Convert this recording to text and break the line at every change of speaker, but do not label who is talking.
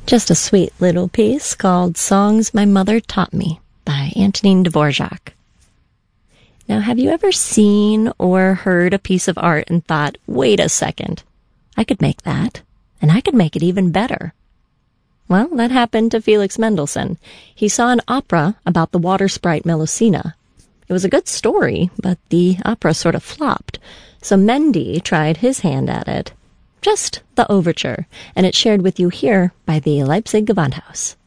Just a sweet little piece called Songs My Mother Taught Me by Antonin Dvorak. Now, have you ever seen or heard a piece of art and thought, wait a second, I could make that, and I could make it even better? Well, that happened to Felix Mendelssohn. He saw an opera about the water sprite Melusina. It was a good story, but the opera sort of flopped, so Mendy tried his hand at it. Just the overture, and it's shared with you here by the Leipzig Gewandhaus.